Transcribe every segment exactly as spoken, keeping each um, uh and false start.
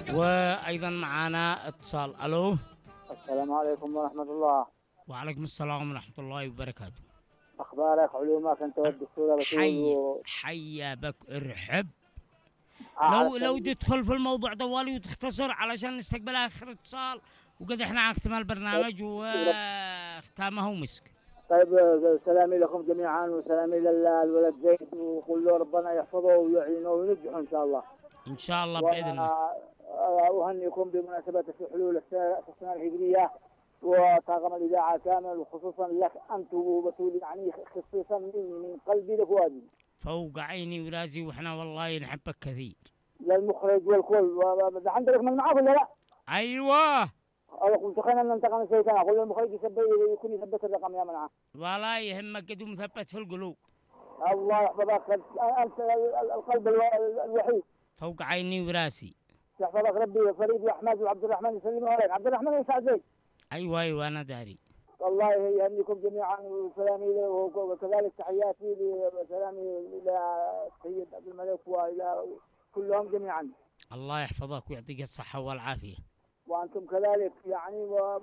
وأيضا معنا اتصال. ألو. السلام عليكم ورحمة الله. وعليكم السلام ورحمة الله وبركاته. أخبارك علومك أنت والدكتورة بتول حي و... حيا بك ارحب. آه لو لو تدخل في الموضوع طوالي وتختصر علشان نستقبل آخر اتصال، وقد احنا على اختتام البرنامج واختامه مسك. طيب سلامي لكم جميعا وسلامي للولد زيد، وقول له ربنا يحفظه ويعينه وينجحه إن شاء الله. إن شاء الله بإذن الله. وأهنيكم بمناسبة في حلول السنة الهجرية وطاقم الإذاعة كامل، وخصوصا لك أنت وبتول، يعني خصيصا مني من قلبي لفؤادي. فوق عيني وراسي، وإحنا والله نحبك كثير. للمخرج والكل. عندك من معاه ولا لا؟ أيوه. قلت خلينا ننتقل من شيء. أقول للمخرج يثبت، يكون يثبت الرقم يا منعه. ولا يهمك، قد مثبت في القلوب. الله يحفظك، أنت القلب الوحيد. فوق عيني وراسي. يحفظك ربي. فريد وأحمد وعبد الرحمن يسلموا عليك. عبد الرحمن يسعد زيد. أيوه أيوه أنا داري. الله يهنيكم جميعا وسلامي له، وكذلك تحياتي وسلامي إلى السيد عبد الملك وإلى كلهم جميعا. الله يحفظك ويعطيك الصحة والعافية. وأنتم كذلك يعني و...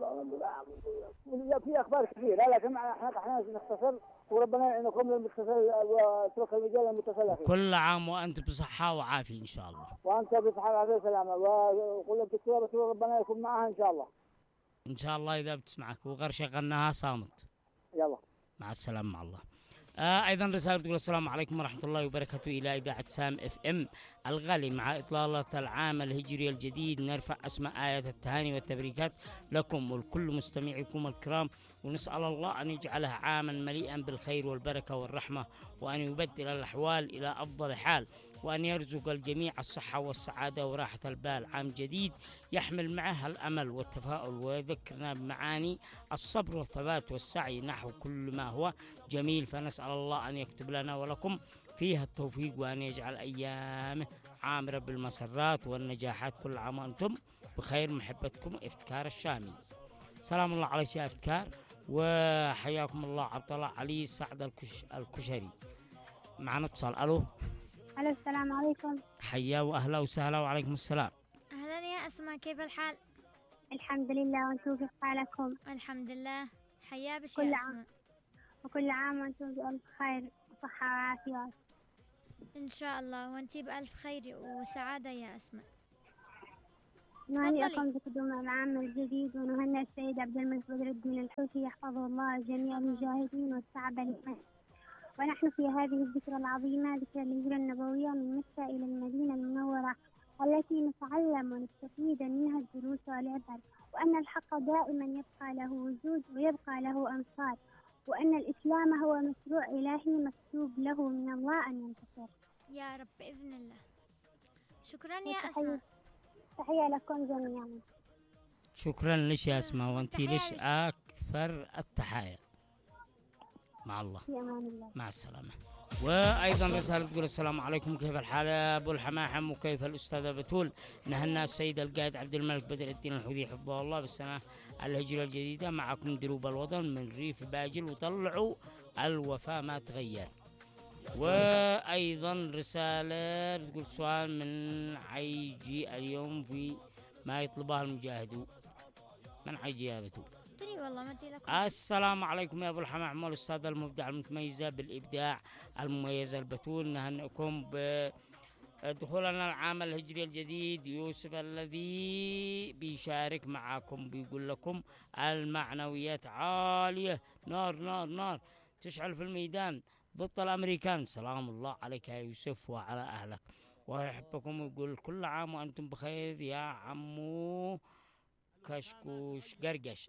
في أخبار كثيرة، لكن احنا احنا نختصر، وربنا يعينكم للمتصل وترك المجال المتصل. كل عام وأنت بصحة وعافية إن شاء الله. وأنت بصحة وعافية وسلامة، وقل الدكتورة بتقول ربنا يكون معها إن شاء الله. إن شاء الله إذا بتسمعك، وغير شغلناها صامت. يلا مع السلامة مع الله. آه أيضا رسالة بتقول السلام عليكم ورحمة الله وبركاته إلى إذاعة سام اف ام الغالي. مع إطلالة العام الهجري الجديد نرفع أسماء آيات التهاني والتبريكات لكم ولكل مستمعيكم الكرام، ونسأل الله أن يجعلها عاما مليئا بالخير والبركة والرحمة، وأن يبدل الأحوال إلى أفضل حال، وأن يرزق الجميع الصحة والسعادة وراحة البال. عام جديد يحمل معها الأمل والتفاؤل، ويذكرنا بمعاني الصبر والثبات والسعي نحو كل ما هو جميل. فنسأل الله أن يكتب لنا ولكم فيها التوفيق، وأن يجعل أيامه عامرة بالمسرات والنجاحات. كل عام وأنتم بخير. محبتكم افتكار الشامي. سلام الله عليك يا افتكار، وحياكم الله. عبد الله علي سعد الكش... الكشري معنا اتصال. ألو. ألو السلام عليكم. حيا وأهلا وسهلا. وعليكم السلام. أهلا يا أسماء، كيف الحال؟ الحمد لله، وأنتم كيف حالكم؟ الحمد لله. حيا بش كل يا عام أسماء. وكل عام وأنتم بألف خير وصحة وعافية. إن شاء الله، وأنتي بألف خير وسعادة يا أسماء. نهنئكم بقدوم العام الجديد، ونهنئ السيد عبد الملك بدر الدين الحوثي يحفظه الله جميع المجاهدين والشعب الإيماني. ونحن في هذه الذكرى العظيمة، ذكرى الهجرة النبوية من مكة إلى المدينة المنورة، التي نتعلم ونستفيد منها الدروس والعبر، وأن الحق دائما يبقى له وجود ويبقى له أنصار، وأن الإسلام هو مشروع إلهي مكتوب له من الله أن ينتصر. يا رب بإذن الله. شكرا يا أسماء. تحية لكم جميعا. شكرا لك يا أسماء، وأنتي لش أكثر التحايا. مع الله. في أمان الله. مع السلامة. وأيضا رسالة تقول السلام عليكم، كيف الحال يا أبو الحماحم، وكيف الأستاذة بتول؟ نهنا السيد القائد عبد الملك بدر الدين الحوثي حفظه الله بالسنة الهجرة الجديدة. معكم دروب الوطن من ريف باجل، وطلعوا الوفاء ما تغير. وأيضا رسالة تقول سؤال من حيجي اليوم في ما يطلبها المجاهدون. من حيجي يا بتول؟ والله ما لكم. السلام عليكم يا ابو الحمام والاستاذ المبدع المتميزه بالابداع المميزه البتول. نهنئكم بدخولنا العام الهجري الجديد. يوسف الذي بيشارك معكم بيقول لكم المعنويات عاليه، نار نار نار تشعل في الميدان ضد الامريكان. سلام الله عليك يا يوسف وعلى اهلك، ويحبكم. يقول كل عام وانتم بخير يا عمو كشكوش قرقش.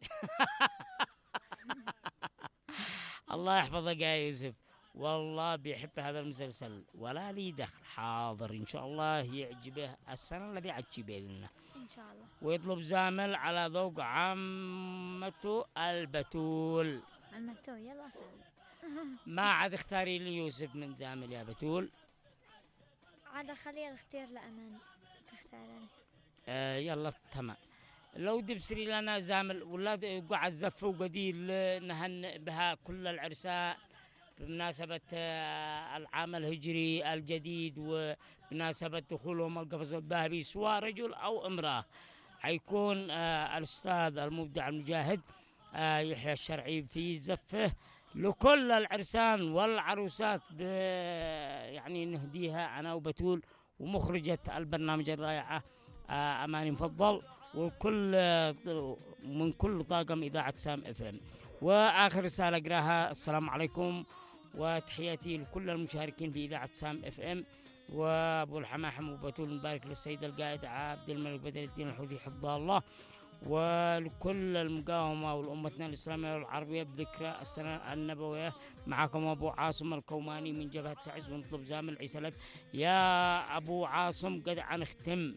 الله يحفظك يا يوسف، والله بيحب هذا المسلسل ولا لي دخل. حاضر إن شاء الله يعجبه السنة الذي عجي بإذن الله إن شاء الله. ويطلب زامل على ذوق عمته البتول. عمته يلا سهل. ما عاد اختاري لي يوسف من زامل يا بتول. عاد خليه الاختيار لأمان تختارني. آه يلا تمام. لو دبسري لنا زامل ولا قعد زف وقديل نهنئ بها كل العرسان بمناسبة آه، العام الهجري الجديد وبمناسبة دخولهم القفص الذهبي سواء رجل أو امرأة، حيكون آه، الأستاذ المبدع المجاهد آه، يحيى الشرعي في زفه لكل العرسان والعروسات، يعني نهديها أنا وبتول ومخرجة البرنامج الرائعة آه، أماني مفضل، وكل من كل طاقم إذاعة سام اف ام. وآخر رسالة أقراها: السلام عليكم وتحياتي لكل المشاركين في إذاعة سام اف ام، وأبو الحماحم وبتول مبارك للسيد القائد عبد الملك بدر الدين الحوثي حفظه الله، ولكل المقاومة والأمتنا الإسلامية والعربية بذكرى السنة النبوية. معكم أبو عاصم الكوماني من جبهة تعز ونطلب زامل العيسى لك. يا أبو عاصم قد نختم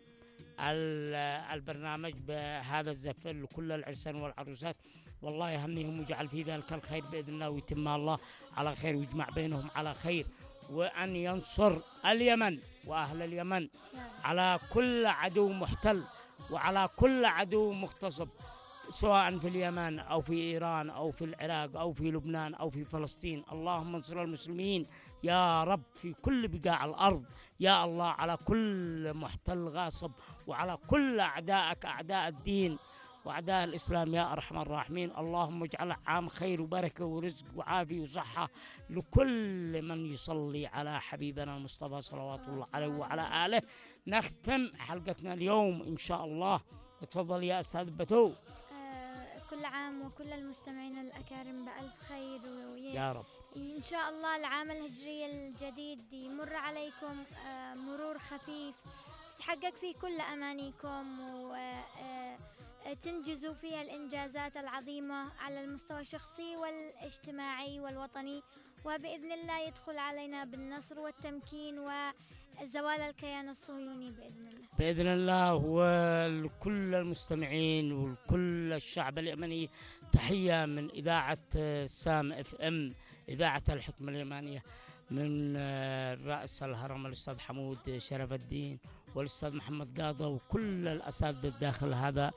البرنامج بهذا الزفل لكل العرسان والعروسات، والله يهنيهم ويجعل في ذلك الخير بإذن الله، ويتم الله على خير ويجمع بينهم على خير، وأن ينصر اليمن وأهل اليمن على كل عدو محتل وعلى كل عدو مغتصب، سواء في اليمن أو في إيران أو في العراق أو في لبنان أو في فلسطين. اللهم انصر المسلمين يا رب في كل بقاع الأرض يا الله، على كل محتل غاصب وعلى كل أعدائك أعداء الدين وأعداء الإسلام يا أرحم الراحمين. اللهم اجعل عام خير وبركة ورزق وعافية وصحة لكل من يصلي على حبيبنا المصطفى صلوات الله عليه وعلى آله. نختم حلقتنا اليوم إن شاء الله. تفضل يا أستاذ بتو. آه، كل عام وكل المستمعين الأكارم بألف خير وي... يا رب إن شاء الله العام الهجري الجديد يمر عليكم آه، مرور خفيف، تحقق فيه كل أمانيكم و آه، تنجزوا فيها الإنجازات العظيمة على المستوى الشخصي والاجتماعي والوطني، وبإذن الله يدخل علينا بالنصر والتمكين وزوال الكيان الصهيوني بإذن الله. بإذن الله. ولكل المستمعين ولكل الشعب اليمني تحية من إذاعة سام اف ام، إذاعة الحكمة اليمانية، من رأس الهرم الأستاذ حمود شرف الدين والأستاذ محمد قاضة وكل الأساتذة داخل هذا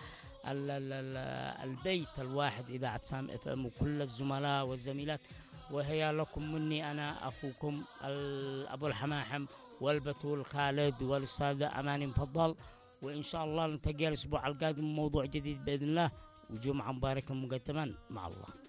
البيت الواحد إذاعة سام اف ام، وكل الزملاء والزميلات. وهي لكم مني أنا أخوكم أبو الحماحم والبتول خالد والأستاذة أماني مفضل، وإن شاء الله نلتقي الأسبوع القادم موضوع جديد بإذن الله، وجمعة مباركة مقدما مع الله.